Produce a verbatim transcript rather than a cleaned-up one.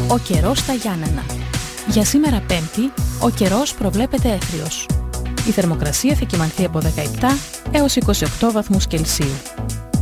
Ο καιρός στα Γιάννενα. Για σήμερα Πέμπτη, ο καιρός προβλέπεται έθριος. Η θερμοκρασία θα κυμανθεί από δεκαεπτά έως είκοσι οκτώ βαθμούς Κελσίου.